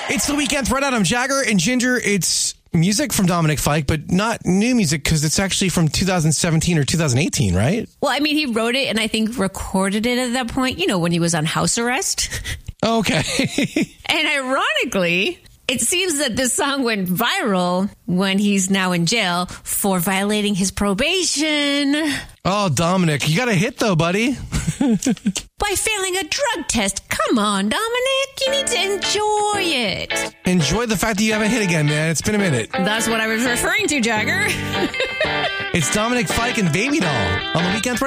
It's the Weekend Throwdown. I'm Jagger and Ginger. It's music from Dominic Fike, but not new music because it's actually from 2017 or 2018, right? Well, I mean, he wrote it and I think recorded it at that point, when he was on house arrest. Okay. And ironically, it seems that this song went viral when he's now in jail for violating his probation. Oh, Dominic, you got a hit though, buddy. By failing a drug test. Come on, Dominic. You need to enjoy it. Enjoy the fact that you haven't hit again, man. It's been a minute. That's what I was referring to, Jagger. It's Dominic Fike and Baby Doll on the Weekend Throwdown.